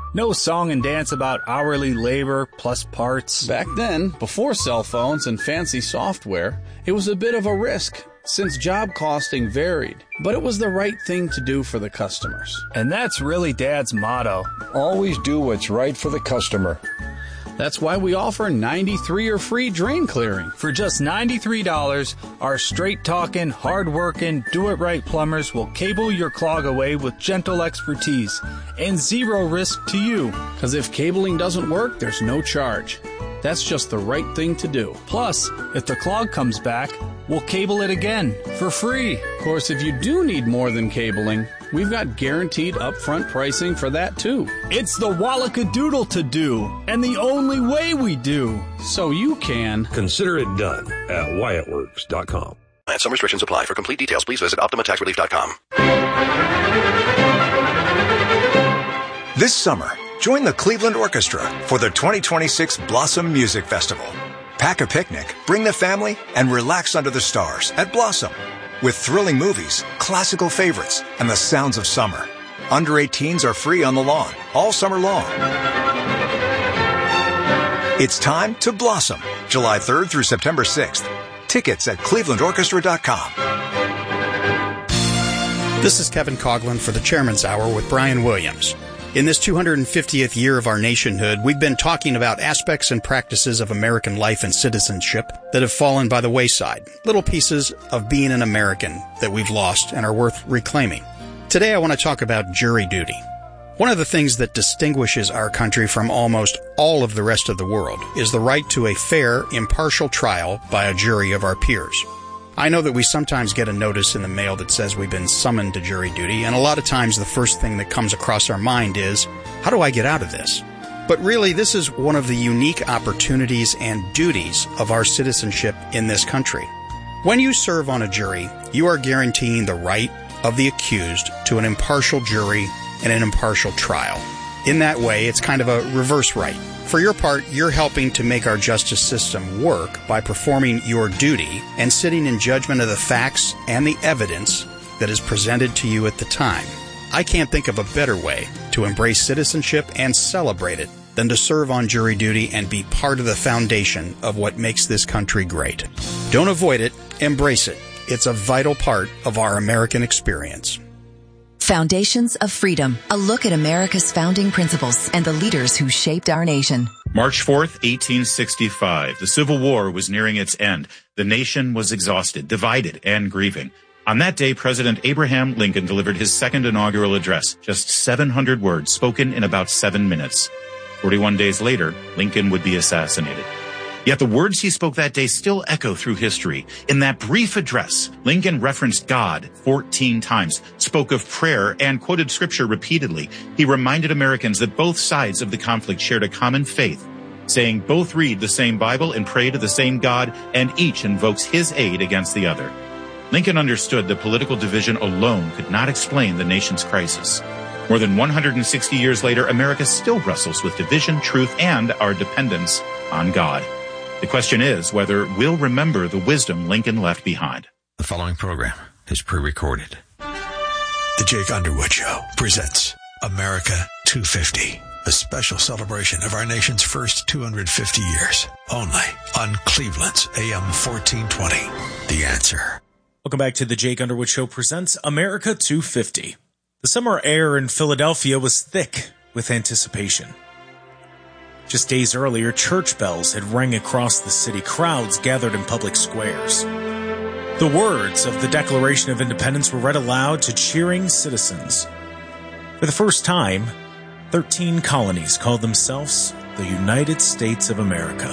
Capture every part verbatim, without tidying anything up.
No song and dance about hourly labor plus parts. Back then, before cell phones and fancy software, it was a bit of a risk, since job costing varied. But it was the right thing to do for the customers. And that's really Dad's motto. Always do what's right for the customer. That's why we offer ninety-three or free drain clearing. For just ninety-three dollars, our straight-talking, hard-working, do-it-right plumbers will cable your clog away with gentle expertise and zero risk to you. Because if cabling doesn't work, there's no charge. That's just the right thing to do. Plus, if the clog comes back, we'll cable it again for free. Of course, if you do need more than cabling, we've got guaranteed upfront pricing for that too. It's the Wallackadoodle to do, and the only way we do. So you can consider it done at Wyatt Works dot com. And some restrictions apply. For complete details, please visit Optima Tax Relief dot com. This summer, join the Cleveland Orchestra for the twenty twenty-six Blossom Music Festival. Pack a picnic, bring the family, and relax under the stars at Blossom. With thrilling movies, classical favorites, and the sounds of summer. Under eighteens are free on the lawn, all summer long. It's time to blossom, July third through September sixth. Tickets at Cleveland Orchestra dot com. This is Kevin Coughlin for the Chairman's Hour with Brian Williams. In this two hundred fiftieth year of our nationhood, we've been talking about aspects and practices of American life and citizenship that have fallen by the wayside, little pieces of being an American that we've lost and are worth reclaiming. Today I want to talk about jury duty. One of the things that distinguishes our country from almost all of the rest of the world is the right to a fair, impartial trial by a jury of our peers. I know that we sometimes get a notice in the mail that says we've been summoned to jury duty, and a lot of times the first thing that comes across our mind is, how do I get out of this? But really, this is one of the unique opportunities and duties of our citizenship in this country. When you serve on a jury, you are guaranteeing the right of the accused to an impartial jury and an impartial trial. In that way, it's kind of a reverse right. For your part, you're helping to make our justice system work by performing your duty and sitting in judgment of the facts and the evidence that is presented to you at the time. I can't think of a better way to embrace citizenship and celebrate it than to serve on jury duty and be part of the foundation of what makes this country great. Don't avoid it, embrace it. It's a vital part of our American experience. Foundations of Freedom, a look at America's founding principles and the leaders who shaped our nation. March fourth, eighteen sixty-five. The Civil War was nearing its end. The nation was exhausted, divided, and grieving. On that day, President Abraham Lincoln delivered his second inaugural address, just seven hundred words spoken in about seven minutes. forty-one days later, Lincoln would be assassinated. Yet the words he spoke that day still echo through history. In that brief address, Lincoln referenced God fourteen times, spoke of prayer, and quoted scripture repeatedly. He reminded Americans that both sides of the conflict shared a common faith, saying both read the same Bible and pray to the same God, and each invokes his aid against the other. Lincoln understood that political division alone could not explain the nation's crisis. More than one hundred sixty years later, America still wrestles with division, truth, and our dependence on God. The question is whether we'll remember the wisdom Lincoln left behind. The following program is pre-recorded. The Jake Underwood Show presents America two fifty, a special celebration of our nation's first two hundred fifty years, only on Cleveland's A M fourteen twenty. The Answer. Welcome back to the Jake Underwood Show presents America two fifty. The summer air in Philadelphia was thick with anticipation. Just days earlier, church bells had rang across the city. Crowds gathered in public squares. The words of the Declaration of Independence were read aloud to cheering citizens. For the first time, thirteen colonies called themselves the United States of America.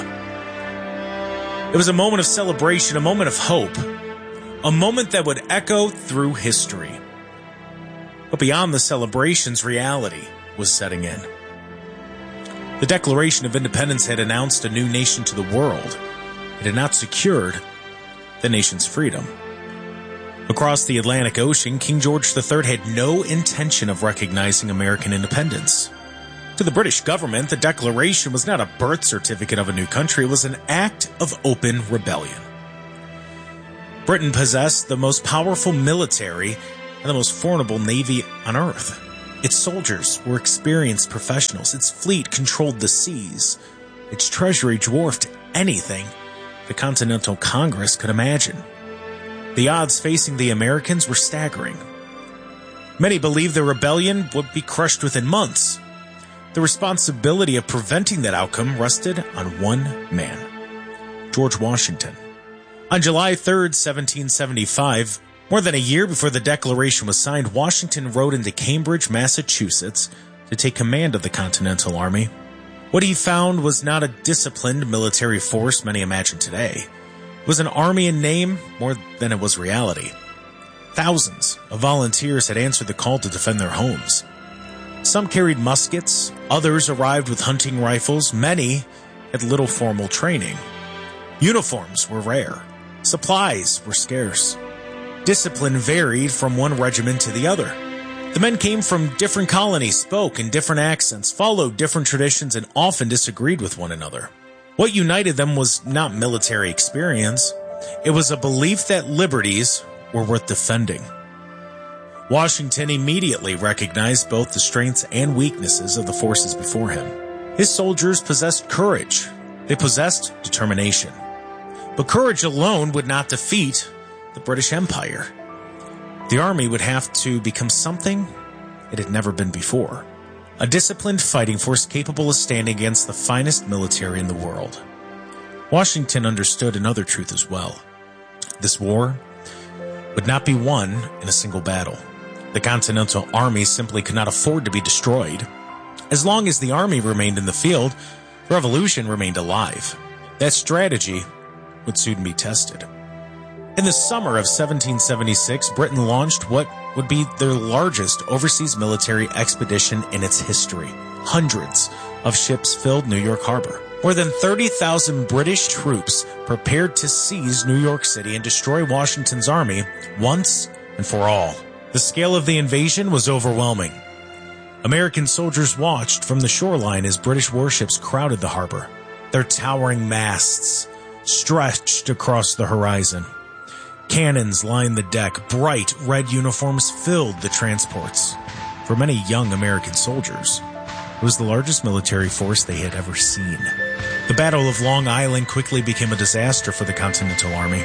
It was a moment of celebration, a moment of hope, a moment that would echo through history. But beyond the celebrations, reality was setting in. The Declaration of Independence had announced a new nation to the world. It had not secured the nation's freedom. Across the Atlantic Ocean, King George the Third had no intention of recognizing American independence. To the British government, the Declaration was not a birth certificate of a new country. It was an act of open rebellion. Britain possessed the most powerful military and the most formidable navy on earth. Its soldiers were experienced professionals. Its fleet controlled the seas. Its treasury dwarfed anything the Continental Congress could imagine. The odds facing the Americans were staggering. Many believed the rebellion would be crushed within months. The responsibility of preventing that outcome rested on one man, George Washington. On July third, seventeen seventy-five, more than a year before the Declaration was signed, Washington rode into Cambridge, Massachusetts, to take command of the Continental Army. What he found was not a disciplined military force many imagine today. It was an army in name more than it was reality. Thousands of volunteers had answered the call to defend their homes. Some carried muskets, others arrived with hunting rifles, many had little formal training. Uniforms were rare, supplies were scarce. Discipline varied from one regiment to the other. The men came from different colonies, spoke in different accents, followed different traditions, and often disagreed with one another. What united them was not military experience. It was a belief that liberties were worth defending. Washington immediately recognized both the strengths and weaknesses of the forces before him. His soldiers possessed courage. They possessed determination. But courage alone would not defeat the British Empire. The army would have to become something it had never been before. A disciplined fighting force capable of standing against the finest military in the world. Washington understood another truth as well. This war would not be won in a single battle. The Continental Army simply could not afford to be destroyed. As long as the army remained in the field, the revolution remained alive. That strategy would soon be tested. In the summer of seventeen seventy-six, Britain launched what would be their largest overseas military expedition in its history. Hundreds of ships filled New York Harbor. More than thirty thousand British troops prepared to seize New York City and destroy Washington's army once and for all. The scale of the invasion was overwhelming. American soldiers watched from the shoreline as British warships crowded the harbor, their towering masts stretched across the horizon. Cannons lined the deck. Bright red uniforms filled the transports. For many young American soldiers, it was the largest military force they had ever seen. The Battle of Long Island quickly became a disaster for the Continental Army.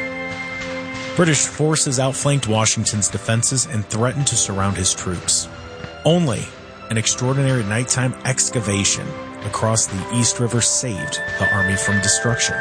British forces outflanked Washington's defenses and threatened to surround his troops. Only an extraordinary nighttime excavation across the East River saved the army from destruction.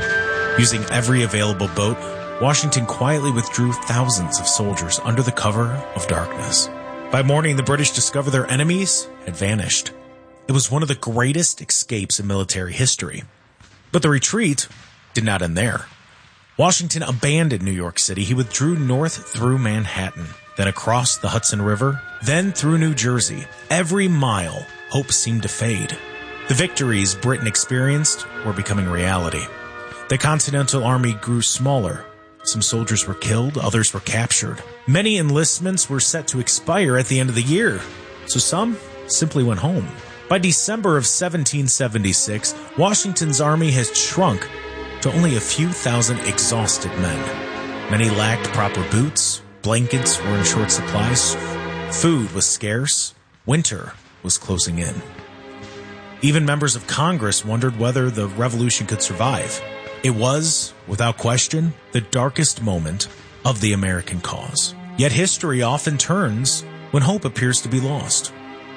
Using every available boat, Washington quietly withdrew thousands of soldiers under the cover of darkness. By morning, the British discovered their enemies had vanished. It was one of the greatest escapes in military history. But the retreat did not end there. Washington abandoned New York City. He withdrew north through Manhattan, then across the Hudson River, then through New Jersey. Every mile, hope seemed to fade. The victories Britain experienced were becoming reality. The Continental Army grew smaller. Some soldiers were killed, others were captured. Many enlistments were set to expire at the end of the year, so some simply went home. By December of seventeen seventy-six, Washington's army had shrunk to only a few thousand exhausted men. Many lacked proper boots, blankets were in short supplies, food was scarce, winter was closing in. Even members of Congress wondered whether the revolution could survive. It was, without question, the darkest moment of the American cause. Yet history often turns when hope appears to be lost.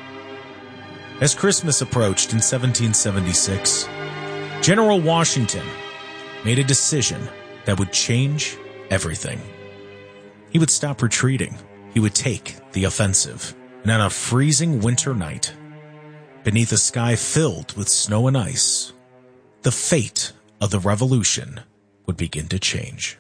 As Christmas approached in seventeen seventy-six, General Washington made a decision that would change everything. He would stop retreating. He would take the offensive. And on a freezing winter night, beneath a sky filled with snow and ice, the fate of the revolution would begin to change.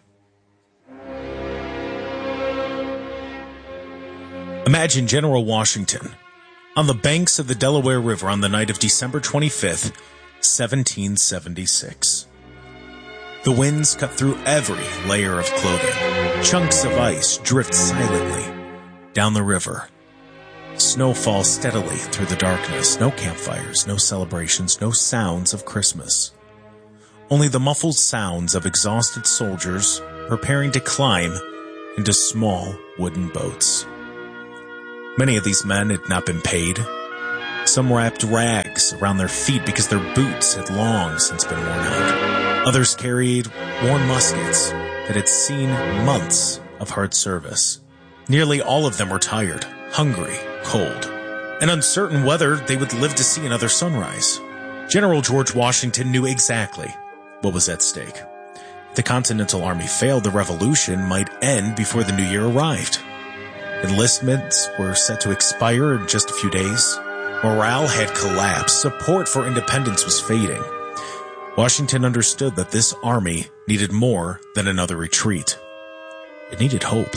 Imagine General Washington on the banks of the Delaware River on the night of December twenty-fifth, seventeen seventy-six. The winds cut through every layer of clothing. Chunks of ice drift silently down the river. Snow falls steadily through the darkness. No campfires, no celebrations, no sounds of Christmas. Only the muffled sounds of exhausted soldiers preparing to climb into small wooden boats. Many of these men had not been paid. Some wrapped rags around their feet because their boots had long since been worn out. Others carried worn muskets that had seen months of hard service. Nearly all of them were tired, hungry, cold, and uncertain whether they would live to see another sunrise. General George Washington knew exactly what was at stake. If the Continental Army failed, the revolution might end before the new year arrived. Enlistments were set to expire in just a few days. Morale had collapsed. Support for independence was fading. Washington understood that this army needed more than another retreat. It needed hope.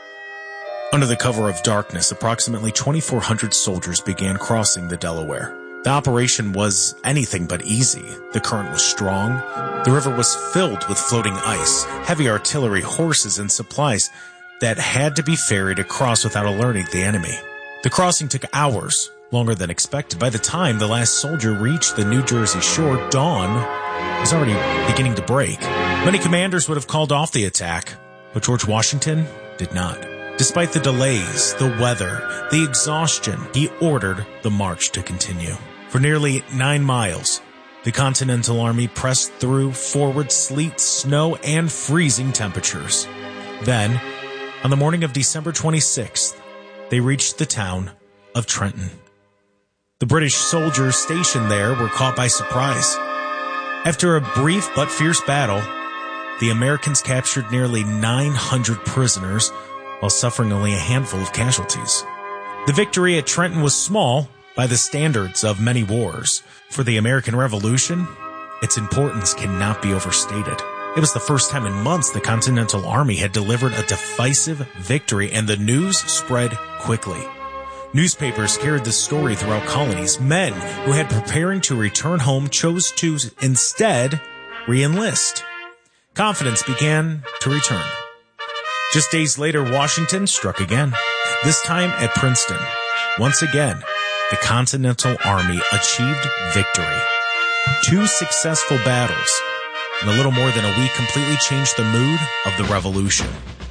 Under the cover of darkness, approximately twenty-four hundred soldiers began crossing the Delaware. The operation was anything but easy. The current was strong. The river was filled with floating ice, heavy artillery, horses, and supplies that had to be ferried across without alerting the enemy. The crossing took hours, longer than expected. By the time the last soldier reached the New Jersey shore, dawn was already beginning to break. Many commanders would have called off the attack, but George Washington did not. Despite the delays, the weather, the exhaustion, he ordered the march to continue. For nearly nine miles, the Continental Army pressed through forward sleet, snow, and freezing temperatures. Then, on the morning of December twenty-sixth, they reached the town of Trenton. The British soldiers stationed there were caught by surprise. After a brief but fierce battle, the Americans captured nearly nine hundred prisoners while suffering only a handful of casualties. The victory at Trenton was small by the standards of many wars. For the American Revolution, its importance cannot be overstated. It was the first time in months the Continental Army had delivered a decisive victory, and the news spread quickly. Newspapers carried the story throughout colonies. Men who had preparing to return home chose to instead re-enlist. Confidence began to return. Just days later, Washington struck again, this time at Princeton. Once again, the Continental Army achieved victory. Two successful battles in a little more than a week completely changed the mood of the Revolution.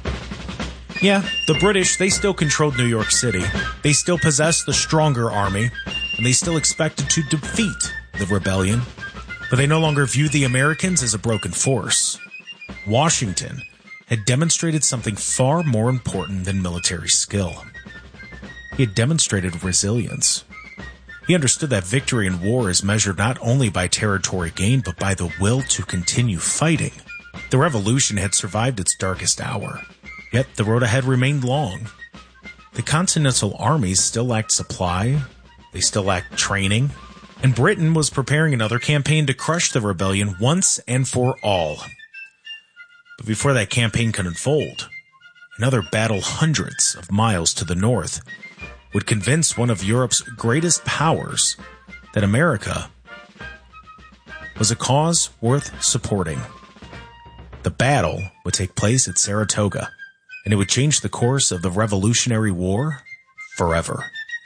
Yeah, the British, they still controlled New York City. They still possessed the stronger army, and they still expected to defeat the rebellion. But they no longer viewed the Americans as a broken force. Washington had demonstrated something far more important than military skill. He had demonstrated resilience. He understood that victory in war is measured not only by territory gained, but by the will to continue fighting. The Revolution had survived its darkest hour, yet the road ahead remained long. The Continental armies still lacked supply, they still lacked training, and Britain was preparing another campaign to crush the rebellion once and for all. But before that campaign could unfold, another battle hundreds of miles to the north would convince one of Europe's greatest powers that America was a cause worth supporting. The battle would take place at Saratoga, and it would change the course of the Revolutionary War forever.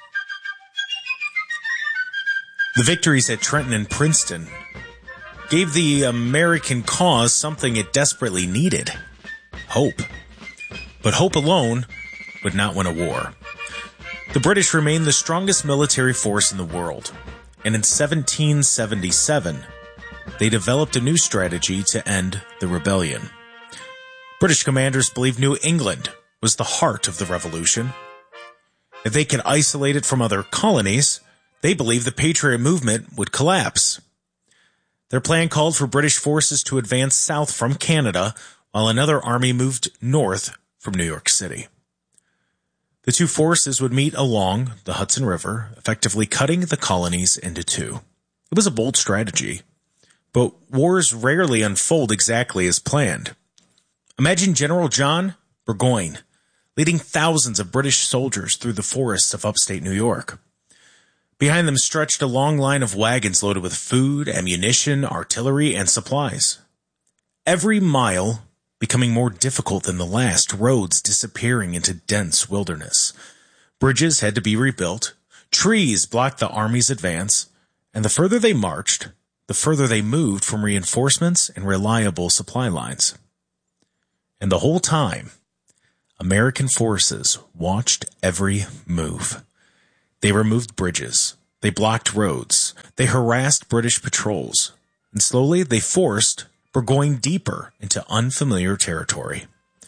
The victories at Trenton and Princeton gave the American cause something it desperately needed: hope. But hope alone would not win a war. The British remained the strongest military force in the world, and in seventeen seventy-seven, they developed a new strategy to end the rebellion. British commanders believed New England was the heart of the revolution. If they could isolate it from other colonies, they believed the Patriot movement would collapse. Their plan called for British forces to advance south from Canada, while another army moved north from New York City. The two forces would meet along the Hudson River, effectively cutting the colonies into two. It was a bold strategy, but wars rarely unfold exactly as planned. Imagine General John Burgoyne leading thousands of British soldiers through the forests of upstate New York. Behind them stretched a long line of wagons loaded with food, ammunition, artillery, and supplies. Every mile becoming more difficult than the last, roads disappearing into dense wilderness. Bridges had to be rebuilt, trees blocked the army's advance, and the further they marched, the further they moved from reinforcements and reliable supply lines. And the whole time, American forces watched every move. They removed bridges. They blocked roads. They harassed British patrols. And slowly they forced Burgoyne deeper into unfamiliar territory.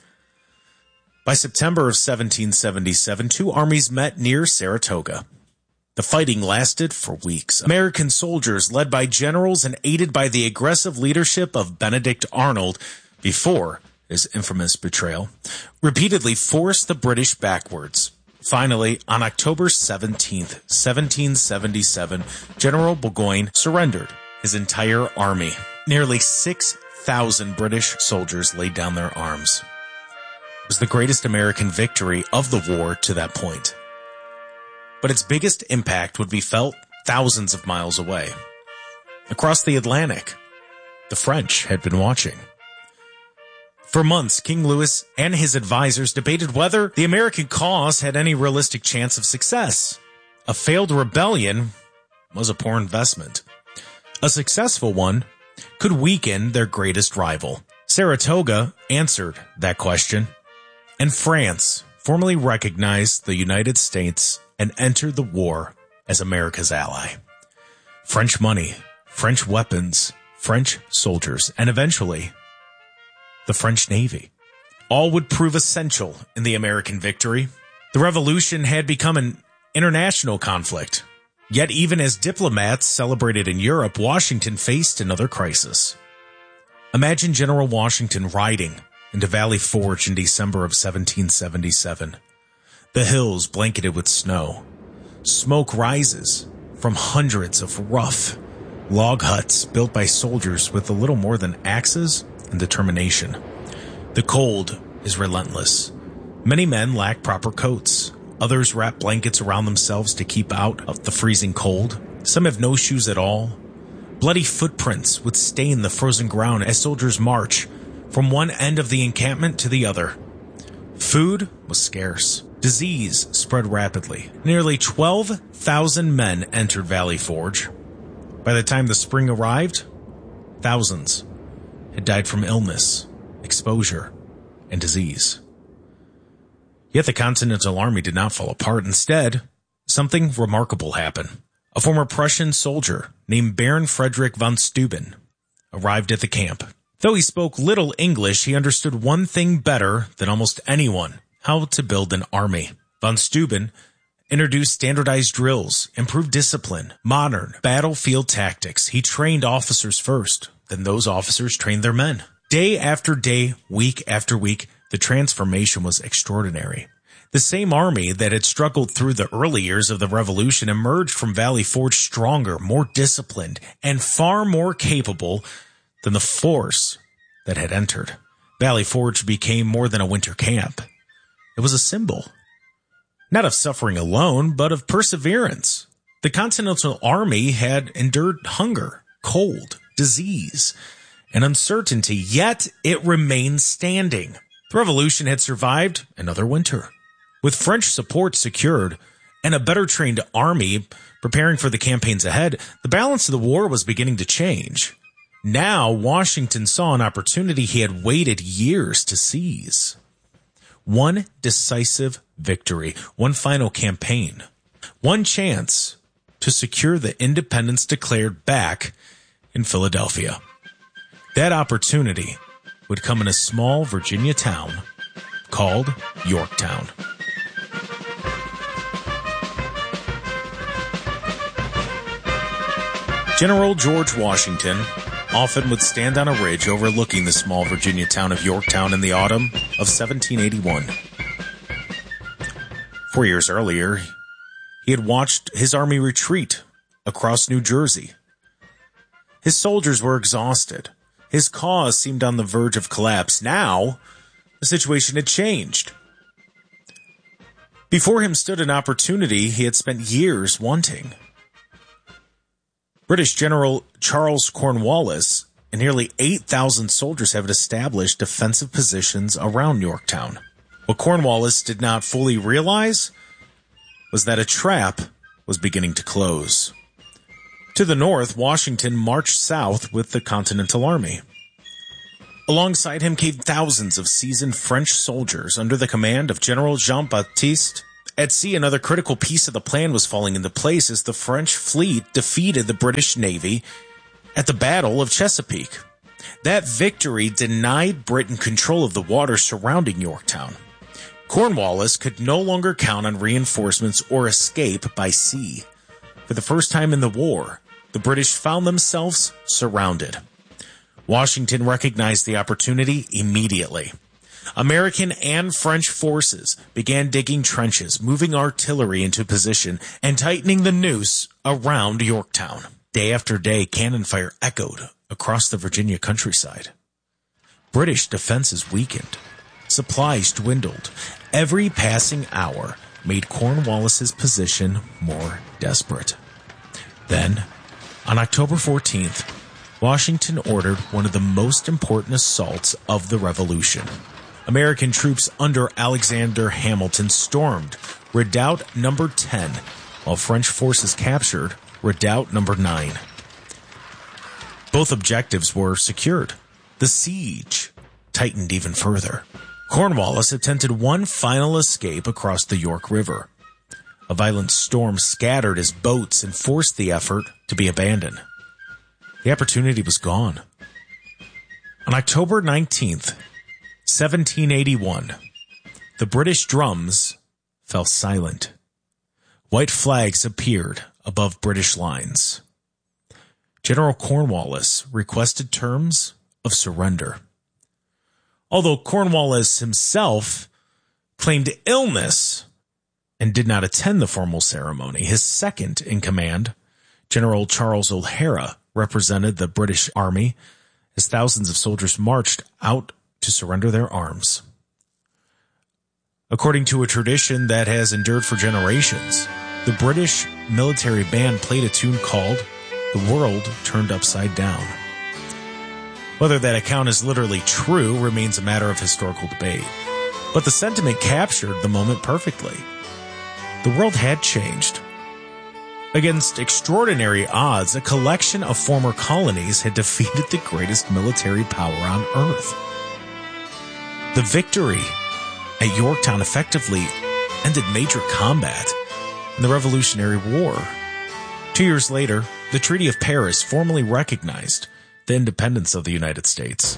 By September of seventeen seventy-seven, two armies met near Saratoga. The fighting lasted for weeks. American soldiers, led by generals and aided by the aggressive leadership of Benedict Arnold, before his infamous betrayal, repeatedly forced the British backwards. Finally, on October seventeenth, seventeen seventy-seven, General Burgoyne surrendered his entire army. Nearly six thousand British soldiers laid down their arms. It was the greatest American victory of the war to that point. But its biggest impact would be felt thousands of miles away. Across the Atlantic, the French had been watching. For months, King Louis and his advisors debated whether the American cause had any realistic chance of success. A failed rebellion was a poor investment. A successful one could weaken their greatest rival. Saratoga answered that question, and France formally recognized the United States and entered the war as America's ally. French money, French weapons, French soldiers, and eventually the French Navy. All would prove essential in the American victory. The revolution had become an international conflict. Yet even as diplomats celebrated in Europe, Washington faced another crisis. Imagine General Washington riding into Valley Forge in December of seventeen seventy-seven. The hills blanketed with snow. Smoke rises from hundreds of rough log huts built by soldiers with a little more than axes and determination. The cold is relentless. Many men lack proper coats. Others wrap blankets around themselves to keep out of the freezing cold. Some have no shoes at all. Bloody footprints would stain the frozen ground as soldiers march from one end of the encampment to the other. Food was scarce. Disease spread rapidly. Nearly twelve thousand men entered Valley Forge. By the time the spring arrived, thousands had died from illness, exposure, and disease. Yet the Continental Army did not fall apart. Instead, something remarkable happened. A former Prussian soldier named Baron Frederick von Steuben arrived at the camp. Though he spoke little English, he understood one thing better than almost anyone: how to build an army. Von Steuben introduced standardized drills, improved discipline, modern battlefield tactics. He trained officers first, then those officers trained their men. Day after day, week after week, the transformation was extraordinary. The same army that had struggled through the early years of the revolution emerged from Valley Forge stronger, more disciplined, and far more capable than the force that had entered. Valley Forge became more than a winter camp. It was a symbol, not of suffering alone, but of perseverance. The Continental Army had endured hunger, cold, disease, and uncertainty, yet it remained standing. The revolution had survived another winter. With French support secured and a better trained army preparing for the campaigns ahead, the balance of the war was beginning to change. Now Washington saw an opportunity he had waited years to seize. One decisive victory, one final campaign, one chance to secure the independence declared back in Philadelphia. That opportunity would come in a small Virginia town called Yorktown. General George Washington often would stand on a ridge overlooking the small Virginia town of Yorktown in the autumn of seventeen eighty-one. Four years earlier, he had watched his army retreat across New Jersey. His soldiers were exhausted. His cause seemed on the verge of collapse. Now, the situation had changed. Before him stood an opportunity he had spent years wanting. British General Charles Cornwallis and nearly eight thousand soldiers have established defensive positions around Yorktown. What Cornwallis did not fully realize was that a trap was beginning to close. To the north, Washington marched south with the Continental Army. Alongside him came thousands of seasoned French soldiers under the command of General Jean-Baptiste. At sea, another critical piece of the plan was falling into place as the French fleet defeated the British Navy at the Battle of Chesapeake. That victory denied Britain control of the waters surrounding Yorktown. Cornwallis could no longer count on reinforcements or escape by sea. For the first time in the war, the British found themselves surrounded. Washington recognized the opportunity immediately. American and French forces began digging trenches, moving artillery into position, and tightening the noose around Yorktown. Day after day, cannon fire echoed across the Virginia countryside. British defenses weakened. Supplies dwindled. Every passing hour made Cornwallis's position more desperate. Then, on October fourteenth, Washington ordered one of the most important assaults of the Revolution. American troops under Alexander Hamilton stormed Redoubt number ten, while French forces captured Redoubt number nine. Both objectives were secured. The siege tightened even further. Cornwallis attempted one final escape across the York River. A violent storm scattered his boats and forced the effort to be abandoned. The opportunity was gone. On October nineteenth, seventeen eighty-one, the British drums fell silent. White flags appeared above British lines. General Cornwallis requested terms of surrender. Although Cornwallis himself claimed illness and did not attend the formal ceremony, his second in command, General Charles O'Hara, represented the British Army as thousands of soldiers marched out to surrender their arms. According to a tradition that has endured for generations, the British military band played a tune called "The World Turned Upside Down." Whether that account is literally true remains a matter of historical debate, but the sentiment captured the moment perfectly. The world had changed. Against extraordinary odds, a collection of former colonies had defeated the greatest military power on earth. The victory at Yorktown effectively ended major combat in the Revolutionary War. Two years later, the Treaty of Paris formally recognized the independence of the United States.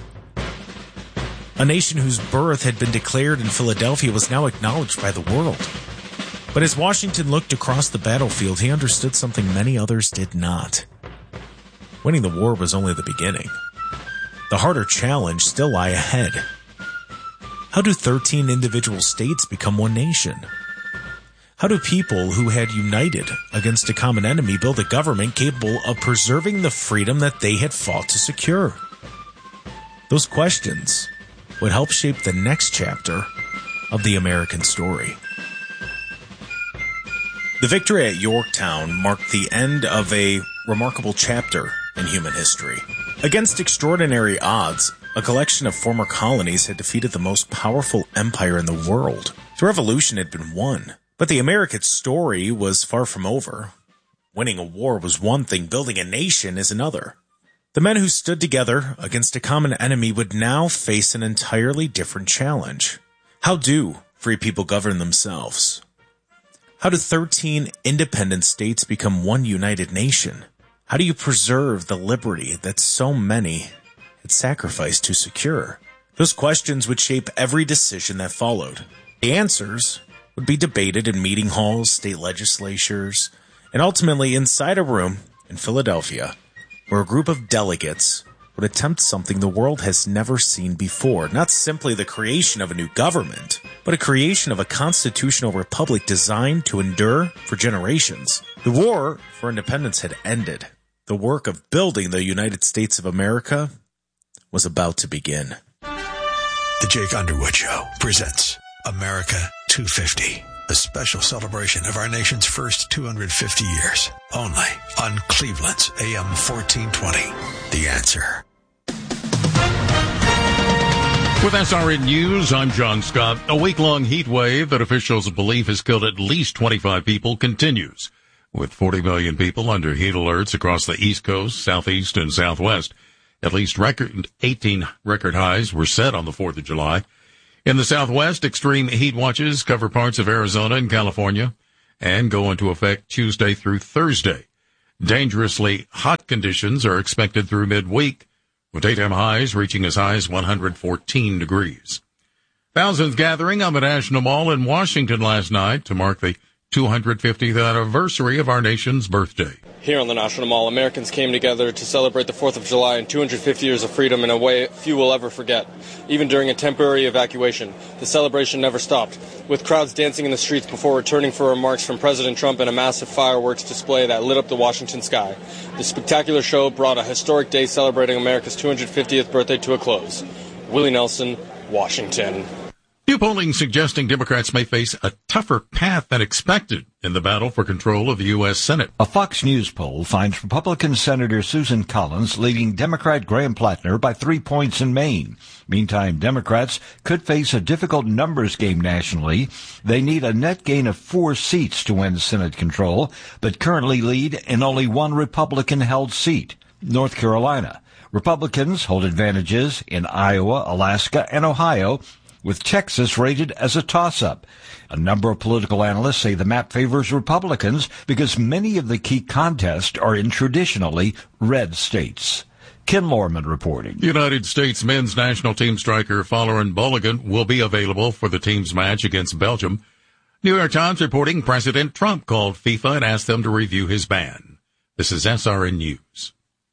A nation whose birth had been declared in Philadelphia was now acknowledged by the world. But as Washington looked across the battlefield, he understood something many others did not. Winning the war was only the beginning. The harder challenge still lay ahead. How do thirteen individual states become one nation? How do people who had united against a common enemy build a government capable of preserving the freedom that they had fought to secure? Those questions would help shape the next chapter of the American story. The victory at Yorktown marked the end of a remarkable chapter in human history. Against extraordinary odds, a collection of former colonies had defeated the most powerful empire in the world. The revolution had been won, but the American story was far from over. Winning a war was one thing, building a nation is another. The men who stood together against a common enemy would now face an entirely different challenge. How do free people govern themselves? How do thirteen independent states become one united nation? How do you preserve the liberty that so many had sacrificed to secure? Those questions would shape every decision that followed. The answers would be debated in meeting halls, state legislatures, and ultimately inside a room in Philadelphia, where a group of delegates would attempt something the world has never seen before. Not simply the creation of a new government, but a creation of a constitutional republic designed to endure for generations. The war for independence had ended. The work of building the United States of America was about to begin. The Jake Underwood Show presents America two fifty, a special celebration of our nation's first two hundred fifty years, only on Cleveland's A M fourteen twenty. The Answer. With S R N News, I'm John Scott. A week-long heat wave that officials believe has killed at least twenty-five people continues, with forty million people under heat alerts across the East Coast, Southeast, and Southwest. At least record eighteen record highs were set on the fourth of July. In the Southwest, extreme heat watches cover parts of Arizona and California and go into effect Tuesday through Thursday. Dangerously hot conditions are expected through midweek, with daytime highs reaching as high as one hundred fourteen degrees. Thousands gathering on the National Mall in Washington last night to mark the two hundred fiftieth anniversary of our nation's birthday. Here on the National Mall, Americans came together to celebrate the fourth of July and two hundred fifty years of freedom in a way few will ever forget. Even during a temporary evacuation, the celebration never stopped, with crowds dancing in the streets before returning for remarks from President Trump and a massive fireworks display that lit up the Washington sky. The spectacular show brought a historic day celebrating America's two hundred fiftieth birthday to a close. Willie Nelson, Washington. New polling suggesting Democrats may face a tougher path than expected in the battle for control of the U S Senate. A Fox News poll finds Republican Senator Susan Collins leading Democrat Graham Plattner by three points in Maine. Meantime, Democrats could face a difficult numbers game nationally. They need a net gain of four seats to win Senate control, but currently lead in only one Republican-held seat, North Carolina. Republicans hold advantages in Iowa, Alaska, and Ohio, with Texas rated as a toss-up. A number of political analysts say the map favors Republicans because many of the key contests are in traditionally red states. Ken Lorman reporting. United States men's national team striker Folarin Balogun will be available for the team's match against Belgium. New York Times reporting President Trump called FIFA and asked them to review his ban. This is S R N News.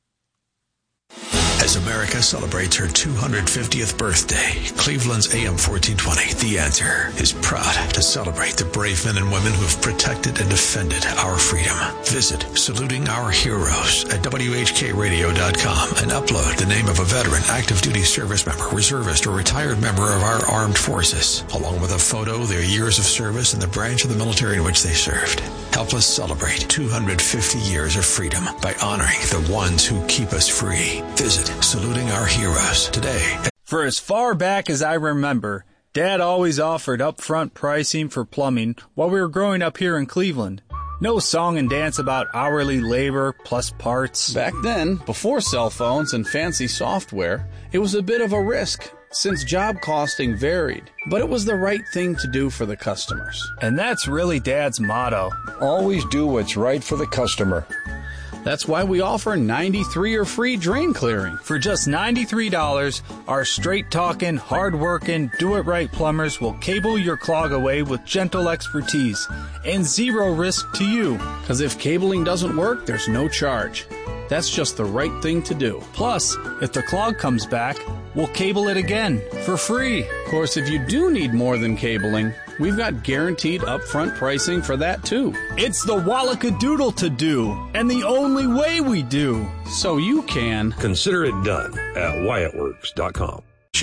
As America celebrates her two hundred fiftieth birthday, Cleveland's A M fourteen twenty, The Answer, is proud to celebrate the brave men and women who have protected and defended our freedom. Visit Saluting Our Heroes at W H K radio dot com and upload the name of a veteran, active duty service member, reservist, or retired member of our armed forces, along with a photo, their years of service, and the branch of the military in which they served. Help us celebrate two hundred fifty years of freedom by honoring the ones who keep us free. Visit Saluting Our Heroes today. For as far back as I remember, Dad always offered upfront pricing for plumbing while we were growing up here in Cleveland. No song and dance about hourly labor plus parts. Back then, before cell phones and fancy software, it was a bit of a risk, since job costing varied. But it was the right thing to do for the customers. And that's really Dad's motto. Always do what's right for the customer. That's why we offer ninety-three or free drain clearing. For just ninety-three dollars, our straight-talking, hard-working, do-it-right plumbers will cable your clog away with gentle expertise and zero risk to you. Because if cabling doesn't work, there's no charge. That's just the right thing to do. Plus, if the clog comes back, we'll cable it again for free. Of course, if you do need more than cabling, we've got guaranteed upfront pricing for that too. It's the Wallackadoodle to do, and the only way we do. So you can consider it done at Wyatt Works dot com.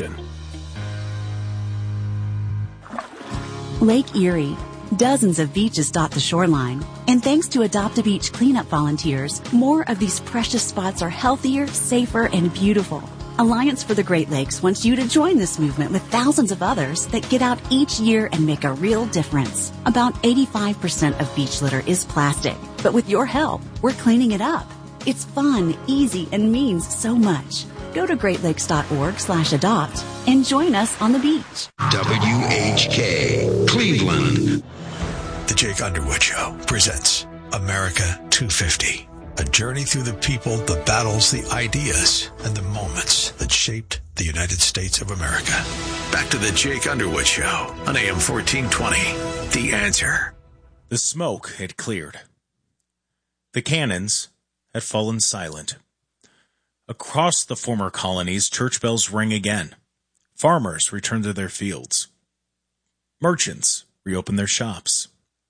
Lake Erie. Dozens of beaches dot the shoreline. And thanks to Adopt a Beach cleanup volunteers, more of these precious spots are healthier, safer, and beautiful. Alliance for the Great Lakes wants you to join this movement with thousands of others that get out each year and make a real difference. About eighty-five percent of beach litter is plastic, but with your help, we're cleaning it up. It's fun, easy, and means so much. Go to great lakes dot org slash adopt and join us on the beach. W H K, Cleveland. The Jake Underwood Show presents America two fifty. A journey through the people, the battles, the ideas, and the moments that shaped the United States of America. Back to the Jake Underwood Show on A M fourteen twenty. The Answer. The smoke had cleared. The cannons had fallen silent. Across the former colonies, church bells ring again. Farmers return to their fields. Merchants reopen their shops.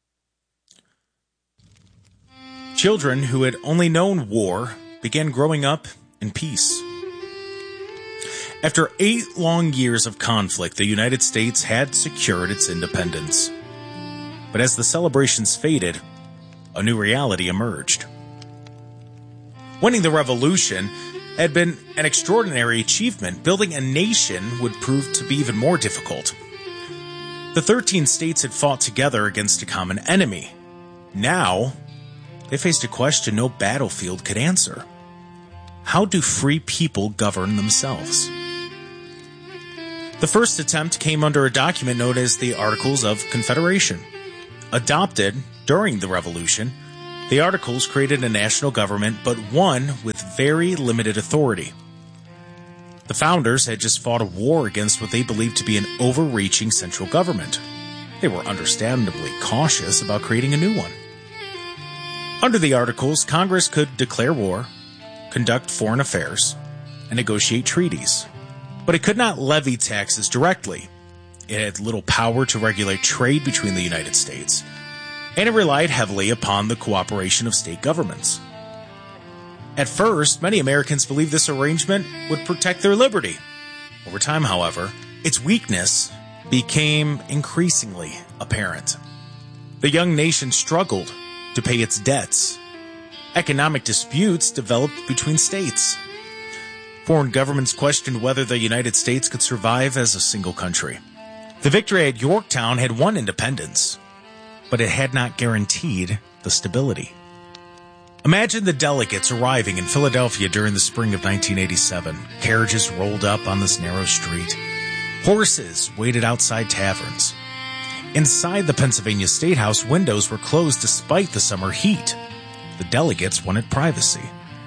Children who had only known war began growing up in peace. After eight long years of conflict, the United States had secured its independence. But as the celebrations faded, a new reality emerged. Winning the revolution had been an extraordinary achievement. Building a nation would prove to be even more difficult. The thirteen states had fought together against a common enemy. Now, they faced a question no battlefield could answer. how do free people govern themselves? The first attempt came under a document known as the Articles of Confederation. Adopted during the Revolution, the Articles created a national government, but one with very limited authority. The founders had just fought a war against what they believed to be an overreaching central government. They were understandably cautious about creating a new one. Under the Articles, Congress could declare war, conduct foreign affairs, and negotiate treaties. But it could not levy taxes directly. It had little power to regulate trade between the United States, and it relied heavily upon the cooperation of state governments. At first, many Americans believed this arrangement would protect their liberty. Over time, however, its weakness became increasingly apparent. The young nation struggled to pay its debts. Economic disputes developed between states. Foreign governments questioned whether the United States could survive as a single country. The victory at Yorktown had won independence, but it had not guaranteed the stability. Imagine the delegates arriving in Philadelphia during the spring of nineteen eighty-seven. Carriages rolled up on this narrow street. Horses waited outside taverns. Inside the Pennsylvania State House, windows were closed despite the summer heat. The delegates wanted privacy.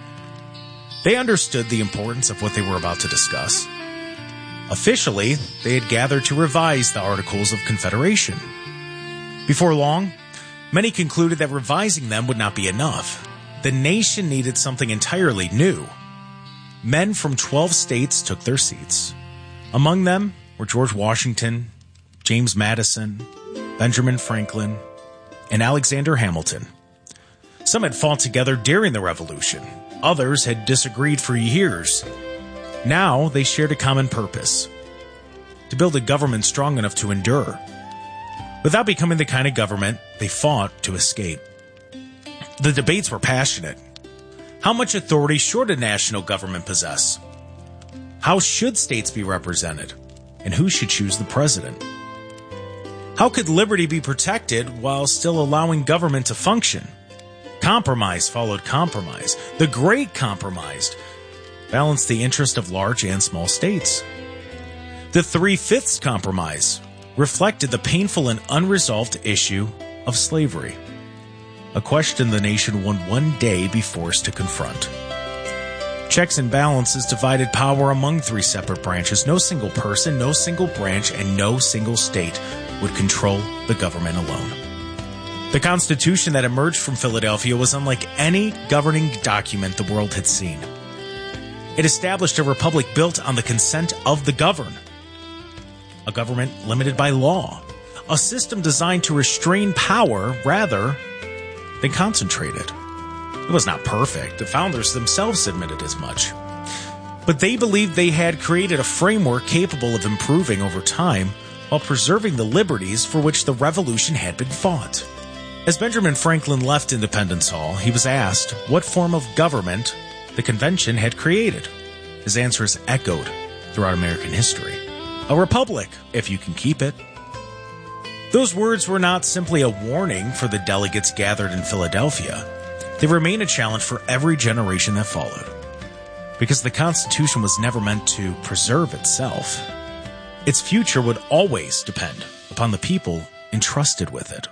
They understood the importance of what they were about to discuss. Officially, they had gathered to revise the Articles of Confederation. Before long, many concluded that revising them would not be enough. The nation needed something entirely new. Men from twelve states took their seats. Among them were George Washington, James Madison, Benjamin Franklin, and Alexander Hamilton. Some had fought together during the Revolution. Others had disagreed for years. Now they shared a common purpose: to build a government strong enough to endure, without becoming the kind of government they fought to escape. The debates were passionate. How much authority should a national government possess? How should states be represented? And who should choose the president? How could liberty be protected while still allowing government to function? Compromise followed compromise. The Great Compromise balanced the interest of large and small states. The Three-Fifths Compromise reflected the painful and unresolved issue of slavery, a question the nation would one day be forced to confront. Checks and balances divided power among three separate branches. No single person, no single branch, and no single state would control the government alone. The Constitution that emerged from Philadelphia was unlike any governing document the world had seen. It established a republic built on the consent of the governed, a government limited by law, a system designed to restrain power rather than concentrate it. It was not perfect. The founders themselves admitted as much. But they believed they had created a framework capable of improving over time while preserving the liberties for which the Revolution had been fought. As Benjamin Franklin left Independence Hall, he was asked what form of government the convention had created. His answer is echoed throughout American history: a republic, if you can keep it. Those words were not simply a warning for the delegates gathered in Philadelphia. They remain a challenge for every generation that followed. Because the Constitution was never meant to preserve itself. Its future would always depend upon the people entrusted with it.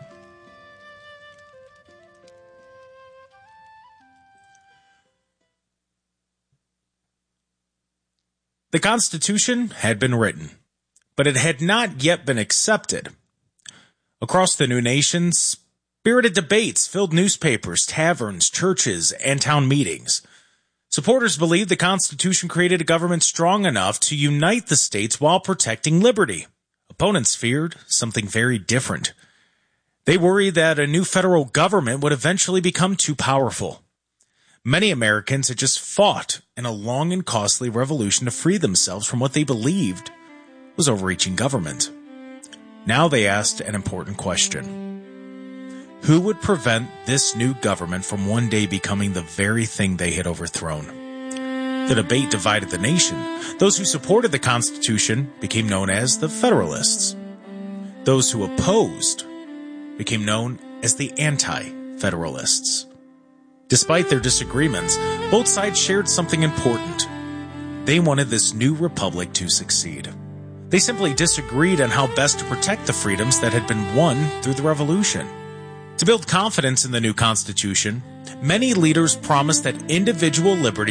The Constitution had been written, but it had not yet been accepted. Across the new nation, spirited debates filled newspapers, taverns, churches, and town meetings. Supporters believed the Constitution created a government strong enough to unite the states while protecting liberty. Opponents feared something very different. They worried that a new federal government would eventually become too powerful. Many Americans had just fought in a long and costly revolution to free themselves from what they believed was overreaching government. Now they asked an important question. Who would prevent this new government from one day becoming the very thing they had overthrown? The debate divided the nation. Those who supported the Constitution became known as the Federalists. Those who opposed became known as the Anti-Federalists. Despite their disagreements, both sides shared something important. They wanted this new republic to succeed. They simply disagreed on how best to protect the freedoms that had been won through the revolution. To build confidence in the new Constitution, many leaders promised that individual liberty